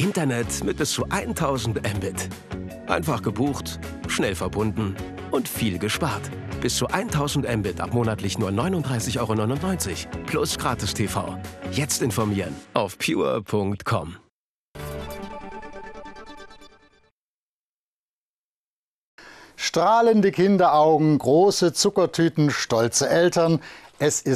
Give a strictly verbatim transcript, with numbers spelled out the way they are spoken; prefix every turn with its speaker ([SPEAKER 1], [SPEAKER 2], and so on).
[SPEAKER 1] Internet mit bis zu tausend Mbit. Einfach gebucht, schnell verbunden und viel gespart. Bis zu tausend Mbit ab monatlich nur neununddreißig Euro neunundneunzig. Plus gratis T V. Jetzt informieren auf pure punkt com.
[SPEAKER 2] Strahlende Kinderaugen, große Zuckertüten, stolze Eltern. Es ist